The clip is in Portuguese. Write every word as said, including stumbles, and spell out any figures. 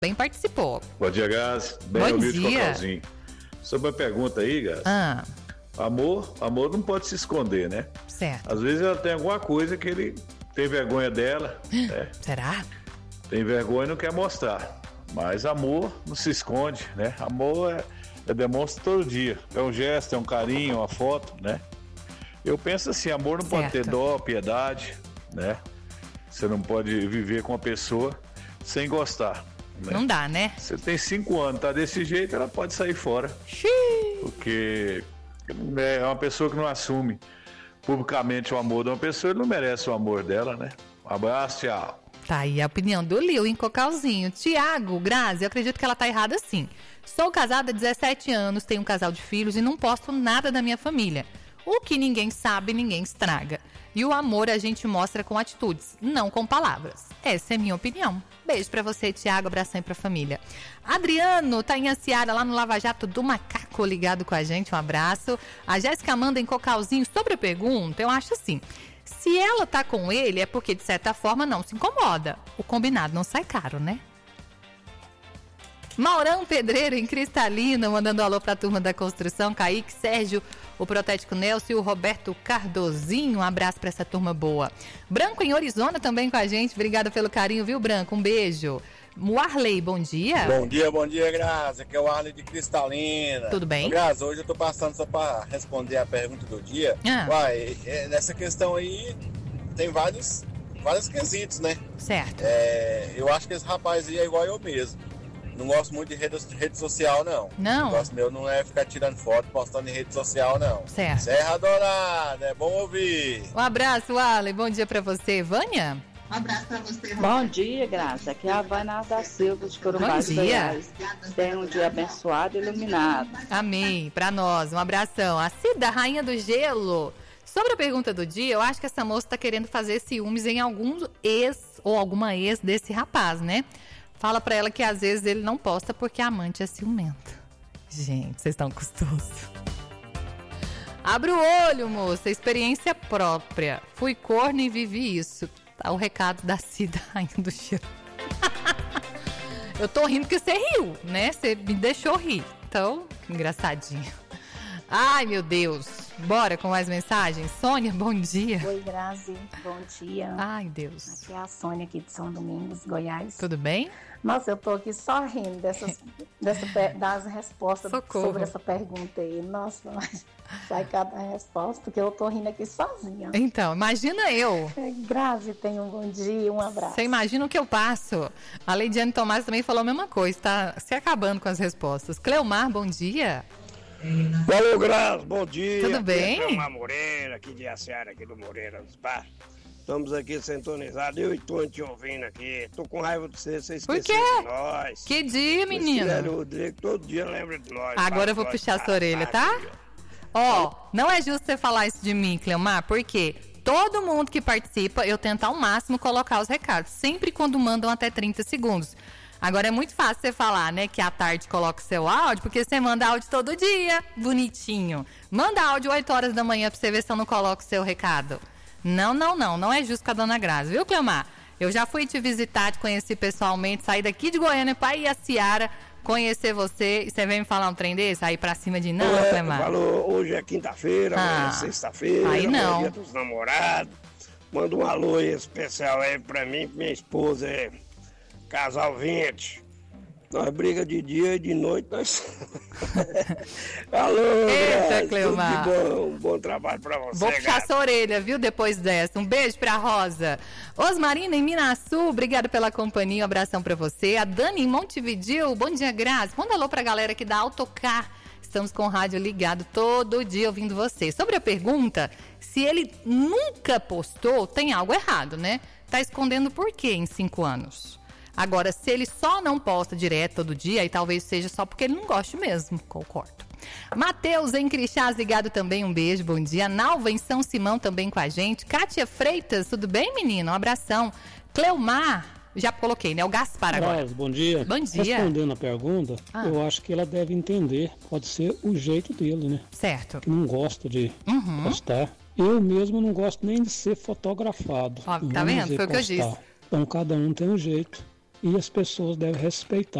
Bem participou. Bom dia, Gás. Bem Bom ouvido, dia. Cocalzinho. Sobre a pergunta aí, Gás. Ah, Amor, amor não pode se esconder, né? certo. Às vezes ela tem alguma coisa que ele tem vergonha dela, né? Será? Tem vergonha e não quer mostrar. Mas amor não se esconde, né? Amor é, é demonstra todo dia. É um gesto, é um carinho, uma foto, né? Eu penso assim, amor não pode ter Certo. dó, piedade, né? Você não pode viver com uma pessoa sem gostar, né? Não dá, né? Você tem cinco anos, tá desse jeito, ela pode sair fora. Xiii. Porque é uma pessoa que não assume publicamente o amor de uma pessoa, ele não merece o amor dela, né? Um abraço, tchau. Tá aí a opinião do Lil em Cocalzinho. Tiago, Grazi, eu acredito que ela tá errada sim. Sou casada há dezessete anos, tenho um casal de filhos e não posto nada da minha família. O que ninguém sabe, ninguém estraga. E o amor a gente mostra com atitudes, não com palavras. Essa é minha opinião. Beijo pra você, Tiago, abração aí pra família. Adriano tá em Aciara, lá no Lava Jato do Macaco, ligado com a gente, um abraço. A Jéssica manda em Cocalzinho sobre a pergunta, eu acho assim... Se ela tá com ele, é porque, de certa forma, não se incomoda. O combinado não sai caro, né? Maurão Pedreiro, em Cristalina, mandando alô pra turma da construção. Kaique, Sérgio, o Protético Nelson e o Roberto Cardozinho. Um abraço pra essa turma boa. Branco, em Orizona, também com a gente. Obrigada pelo carinho, viu, Branco? Um beijo. Warley, bom dia. Bom dia, bom dia, Graça. Aqui é o Warley de Cristalina. Tudo bem? Ô, Graça, hoje eu tô passando só pra responder a pergunta do dia. Ah. Uai, é, nessa questão aí tem vários, vários quesitos, né? Certo. É, eu acho que esse rapaz aí é igual eu mesmo. Não gosto muito de rede, rede social, não. Não? O negócio meu não é ficar tirando foto, postando em rede social, não. Certo. Serra Dourada, é bom ouvir. Um abraço, Warley. Bom dia pra você. Vânia? Um abraço pra você, Bom dia, Graça. Aqui é a Vânia da Silva de Corumbá Bom de dia. Goiás. Tenha um dia abençoado e iluminado. Amém. Pra nós, um abração. A Cida, rainha do gelo. Sobre a pergunta do dia, eu acho que essa moça tá querendo fazer ciúmes em algum ex ou alguma ex desse rapaz, né? Fala pra ela que às vezes ele não posta porque a amante é ciumenta. Gente, vocês estão custosos. Abre o olho, moça. Experiência própria. Fui corno e vivi isso. Tá o recado da Cida, rainha do gelo. Eu tô rindo porque você riu, né? Você me deixou rir. Então, engraçadinho. Ai, meu Deus. Bora com mais mensagens? Sônia, bom dia. Oi, Grazi. Bom dia. Ai, Deus. Aqui é a Sônia aqui de São Domingos, Goiás. Tudo bem? Nossa, eu tô aqui só rindo dessas, dessa, das respostas Socorro. sobre essa pergunta aí. Nossa, mas sai cada resposta, porque eu tô rindo aqui sozinha. Então, imagina eu. É, Grazi, tenha um bom dia, um abraço. Você imagina o que eu passo. A Leidiane Tomás também falou a mesma coisa, tá se acabando com as respostas. Cleomar, bom dia. Valeu, Graça, bom dia. Tudo bem? Aqui é Cleomar Moreira, aqui de Aciara, aqui do Moreira dos Bar. Estamos aqui sintonizados, eu e Tony te ouvindo aqui. Tô com raiva de você, você Por esqueceu quê? de nós. Que dia, menino? O Rodrigo todo dia lembra de nós. Agora eu vou Fala, puxar nós, sua orelha, tá? Ó, não é justo você falar isso de mim, Cleomar, porque todo mundo que participa, eu tento ao máximo colocar os recados, sempre quando mandam até trinta segundos. Agora é muito fácil você falar, né, que à tarde coloca o seu áudio, porque você manda áudio todo dia, bonitinho. Manda áudio oito horas da manhã pra você ver se eu não coloco o seu recado. Não, não, não, não é justo com a dona Grazi, viu, Cleomar? Eu já fui te visitar, te conheci pessoalmente, saí daqui de Goiânia pra ir a Ciara, conhecer você, e você vem me falar um trem desse, aí pra cima de não, é, Cleomar? Falou, hoje é quinta-feira, Ah, amanhã é sexta-feira, aí amanhã não. é dia dos namorados. Manda um alô aí especial aí pra mim, minha esposa é casal vinte. Nós briga de dia e de noite, nós... Alô, Eita, Grazi, Cleomar. tudo de bom, um bom trabalho pra você, Vou puxar gata. sua orelha, viu, depois dessa. Um beijo pra Rosa. Osmarina em Minaçu, obrigada pela companhia, um abração pra você. A Dani em Montevidéu, bom dia, Grazi. Manda alô pra galera aqui da Autocar. Estamos com o rádio ligado todo dia ouvindo você. Sobre a pergunta, se ele nunca postou, tem algo errado, né? Tá escondendo por quê em cinco anos? Agora, se ele só não posta direto todo dia, aí talvez seja só porque ele não gosta mesmo, concordo. Matheus em Crixás, ligado também, um beijo, bom dia. Nalva em São Simão também com a gente. Kátia Freitas, tudo bem, menina? Um abração. Cleomar, já coloquei, né? O Gaspar agora. Grazi, bom dia. Bom dia. Respondendo a pergunta, Ah. eu acho que ela deve entender, pode ser o jeito dele, né? Certo. Que não gosta de Uhum. postar. Eu mesmo não gosto nem de ser fotografado. Ó, tá Vamos vendo? dizer, Foi o que eu postar. disse. Então cada um tem um jeito. e as pessoas devem respeitar.